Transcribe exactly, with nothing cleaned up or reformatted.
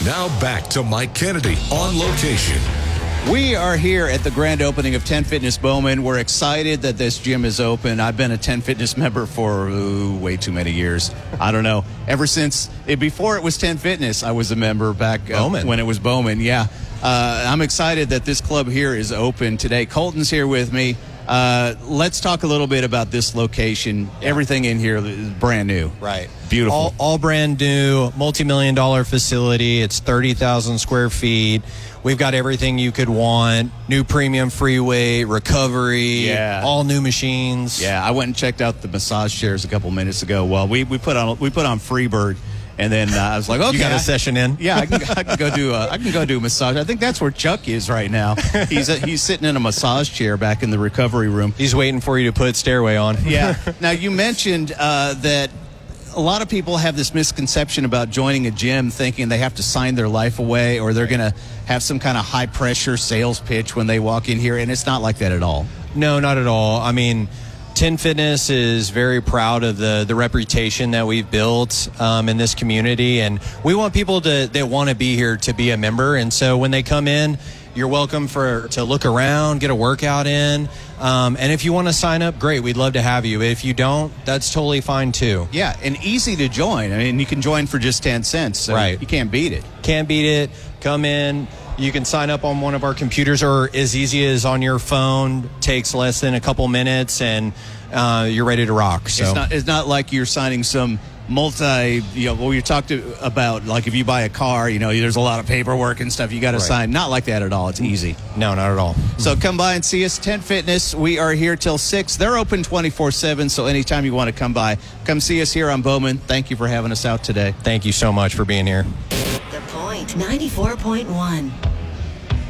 Now back to Mike Kennedy on location. We are here at the grand opening of ten Fitness Bowman. We're excited that this gym is open. I've been a ten Fitness member for ooh, way too many years. I don't know. Ever since, it, before it was ten Fitness, I was a member back uh, when it was Bowman. Yeah. Uh, I'm excited that this club here is open today. Colton's here with me. Uh, let's talk a little bit about this location. Everything in here is brand new. Right. Beautiful. All, all brand new, multi-million dollar facility. It's thirty thousand square feet. We've got everything you could want. New premium free weight, recovery, yeah. all new machines. Yeah, I went and checked out the massage chairs a couple minutes ago. Well, we, we put on we put on Freebird, and then uh, I was like, okay, you got a I, session in. Yeah, I can, I can go do a, I can go do a massage. I think that's where Chuck is right now. He's a, he's sitting in a massage chair back in the recovery room. He's waiting for you to put Stairway on. Yeah. Now you mentioned uh, that a lot of people have this misconception about joining a gym, thinking they have to sign their life away or they're going to have some kind of high pressure sales pitch when they walk in here, and it's not like that at all. No, not at all. I mean, ten Fitness is very proud of the, the reputation that we've built um, in this community, and we want people to that want to be here to be a member. And so when they come in, you're welcome for to look around, get a workout in, um, and if you want to sign up, great, we'd love to have you. If you don't, that's totally fine too. Yeah, and easy to join. I mean, you can join for just ten cents, so right. You can't beat it. Can't beat it. Come in. You can sign up on one of our computers, or as easy as on your phone. Takes less than a couple minutes, and uh, you're ready to rock. So it's not, it's not like you're signing some multi, you know, well, you talked about, like, if you buy a car, you know, there's a lot of paperwork and stuff you got to right. sign. Not like that at all. It's easy. No, not at all. So come by and see us. ten Fitness. We are here till six. They're open twenty-four seven, so anytime you want to come by, come see us here on Bowman. Thank you for having us out today. Thank you so much for being here. The Point ninety-four point one.